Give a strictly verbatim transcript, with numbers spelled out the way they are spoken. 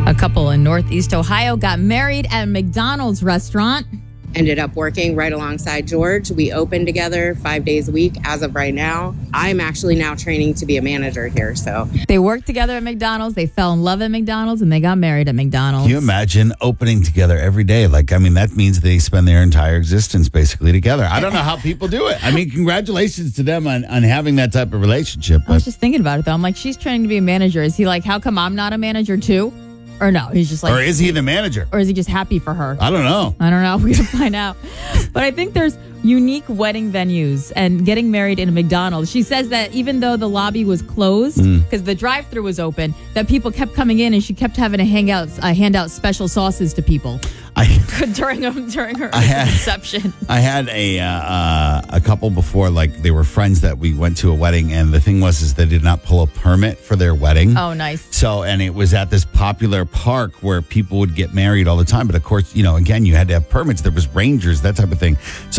A couple in Northeast Ohio got married at a McDonald's restaurant. Ended up working right alongside George. We opened together five days a week as of right now. I'm actually now training to be a manager here. So They worked together at McDonald's. They fell in love at McDonald's, and they got married at McDonald's. Can you imagine opening together every day? Like, I mean, that means they spend their entire existence basically together. I don't know how people do it. I mean, congratulations to them on, on having that type of relationship. I was just thinking about it, though. I'm like, she's training to be a manager. Is he like, how come I'm not a manager, too? Or no, he's just like... Or is he the manager? Or is he just happy for her? I don't know. I don't know. We gotta find out. But I think there's unique wedding venues and getting married in a McDonald's. She says that even though the lobby was closed because mm. the drive-thru was open, that people kept coming in and she kept having to hang out, uh, hand out special sauces to people I, during um, during her I had, reception. I had a uh, uh, a couple before, like they were friends that we went to a wedding, and the thing was is they did not pull a permit for their wedding. Oh, nice. So, and it was at this popular park where people would get married all the time. But of course, you know, again, you had to have permits. There was rangers, that type of thing. So